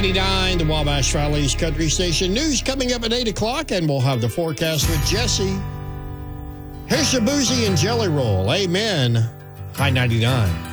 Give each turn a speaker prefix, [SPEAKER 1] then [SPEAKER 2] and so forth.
[SPEAKER 1] 99, the Wabash Valley's Country Station. News coming up at 8 o'clock, and we'll have the forecast with Jesse. Here's the Boozy and Jelly Roll. Amen. High 99.